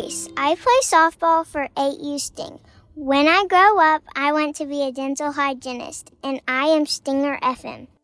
Joyce. I play softball for 8U Sting. When I grow up, I want to be a dental hygienist, and I am Stinger FM.